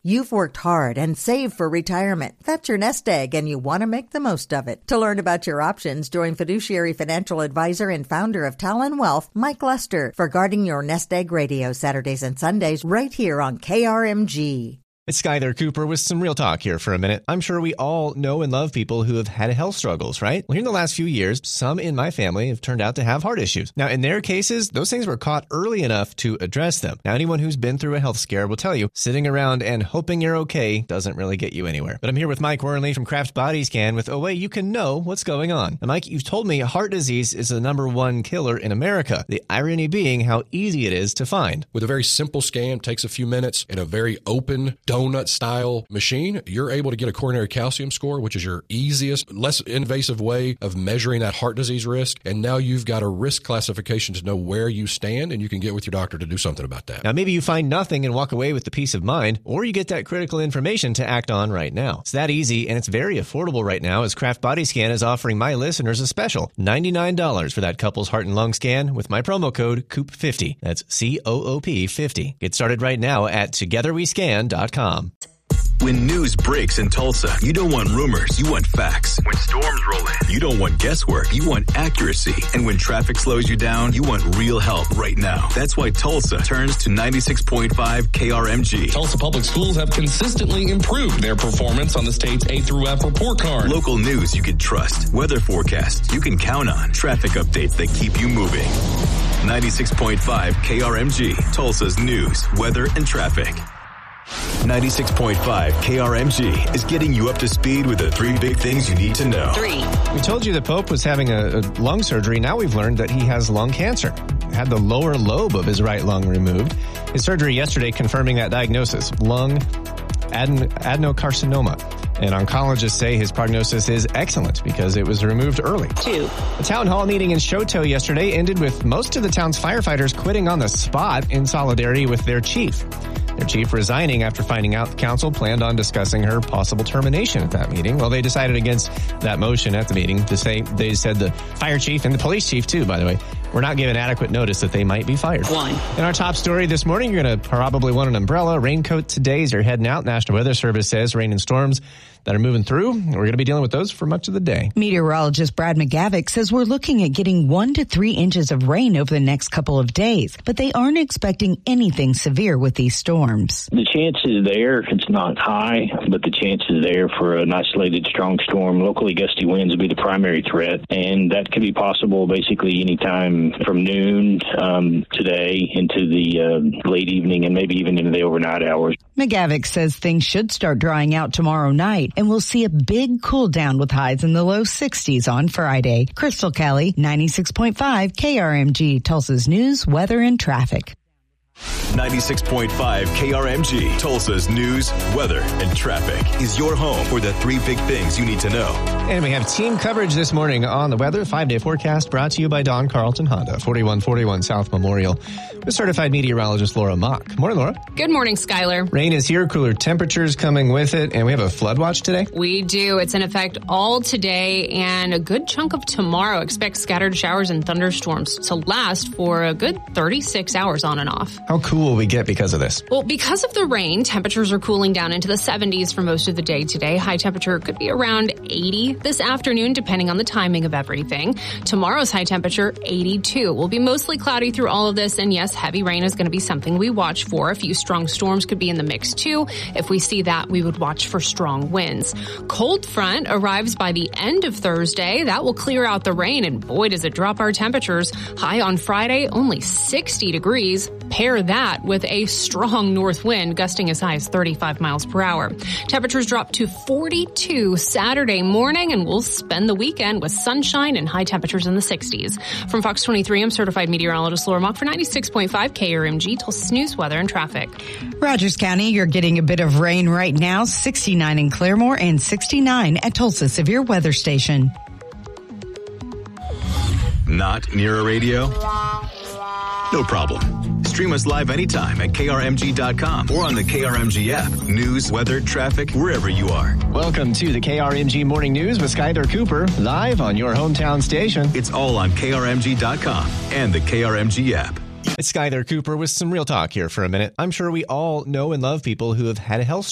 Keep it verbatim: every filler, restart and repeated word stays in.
You've worked hard and saved for retirement. That's your nest egg, and you want to make the most of it. To learn about your options, join fiduciary financial advisor and founder of Talon Wealth, Mike Lester, for Guarding Your Nest Egg Radio, Saturdays and Sundays, right here on K R M G. It's Skyler Cooper with some real talk here for a minute. I'm sure we all know and love people who have had health struggles, right? Well, here in the last few years, some in my family have turned out to have heart issues. Now, in their cases, those things were caught early enough to address them. Now, anyone who's been through a health scare will tell you, sitting around and hoping you're okay doesn't really get you anywhere. But I'm here with Mike Wernley from Kraft Body Scan with a way you can know what's going on. Now, Mike, you've told me heart disease is the number one killer in America. The irony being how easy it is to find. With a very simple scan, takes a few minutes, in a very open donut-style machine, you're able to get a coronary calcium score, which is your easiest, less invasive way of measuring that heart disease risk. And now you've got a risk classification to know where you stand, and you can get with your doctor to do something about that. Now, maybe you find nothing and walk away with the peace of mind, or you get that critical information to act on right now. It's that easy, and it's very affordable right now, as Kraft Body Scan is offering my listeners a special ninety-nine dollars for that couple's heart and lung scan with my promo code C O O P fifty. That's C O O P fifty. Get started right now at together we scan dot com. When news breaks in Tulsa, you don't want rumors, you want facts. When storms roll in, you don't want guesswork, you want accuracy. And when traffic slows you down, you want real help right now. That's why Tulsa turns to ninety-six point five K R M G. Tulsa Public Schools have consistently improved their performance on the state's A through F report card. Local news you can trust, weather forecasts you can count on, traffic updates that keep you moving. ninety-six point five K R M G, Tulsa's news, weather, and traffic. ninety-six point five K R M G is getting you up to speed with the three big things you need to know. Three. We told you the Pope was having a, a lung surgery. Now we've learned that he has lung cancer. Had the lower lobe of his right lung removed. His surgery yesterday confirming that diagnosis, lung adeno- adenocarcinoma. And oncologists say his prognosis is excellent because it was removed early. Two. A town hall meeting in Choteau yesterday ended with most of the town's firefighters quitting on the spot in solidarity with their chief. Their chief resigning after finding out the council planned on discussing her possible termination at that meeting. Well, they decided against that motion at the meeting. To say, they said the fire chief and the police chief, too, by the way, were not given adequate notice that they might be fired. One. In our top story this morning, you're going to probably want an umbrella, raincoat today as you're heading out. National Weather Service says rain and storms that are moving through. We're going to be dealing with those for much of the day. Meteorologist Brad McGavick says we're looking at getting one to three inches of rain over the next couple of days, but they aren't expecting anything severe with these storms. The chance is there. It's not high, but the chance is there for an isolated strong storm. Locally gusty winds will be the primary threat, and that could be possible basically anytime from noon um, today into the uh, late evening and maybe even into the overnight hours. McGavick says things should start drying out tomorrow night, and we'll see a big cool down with highs in the low sixties on Friday. Crystal Kelly, ninety-six point five K R M G, Tulsa's news, weather, and traffic. ninety-six point five K R M G, Tulsa's news, weather, and traffic is your home for the three big things you need to know. And we have team coverage this morning on the weather. Five-day forecast brought to you by Don Carlton Honda, forty-one forty-one South Memorial, with certified meteorologist Laura Mock. Morning, Laura. Good morning, Skyler. Rain is here, cooler temperatures coming with it, and we have a flood watch today. We do. It's in effect all today and a good chunk of tomorrow. Expect scattered showers and thunderstorms to last for a good thirty-six hours on and off. How cool will we get because of this? Well, because of the rain, temperatures are cooling down into the seventies for most of the day today. High temperature could be around eighty this afternoon, depending on the timing of everything. Tomorrow's high temperature, eighty-two. Will be mostly cloudy through all of this, and yes, heavy rain is going to be something we watch for. A few strong storms could be in the mix too. If we see that, we would watch for strong winds. Cold front arrives by the end of Thursday. That will clear out the rain, and boy, does it drop our temperatures. High on Friday, only sixty degrees. Pair that with a strong north wind gusting as high as thirty-five miles per hour. Temperatures drop to forty-two Saturday morning, and we'll spend the weekend with sunshine and high temperatures in the sixties. From Fox twenty-three, I'm certified meteorologist Laura Mock for ninety-six point five K R M G, Tulsa's news, weather, and traffic. Rogers County, you're getting a bit of rain right now, sixty-nine in Claremore and sixty-nine at Tulsa Severe Weather Station. Not near a radio? No problem. Stream us live anytime at K R M G dot com or on the K R M G app. News, weather, traffic, wherever you are. Welcome to the K R M G Morning News with Skyler Cooper, live on your hometown station. It's all on K R M G dot com and the K R M G app. It's Skyler Cooper with some real talk here for a minute. I'm sure we all know and love people who have had a health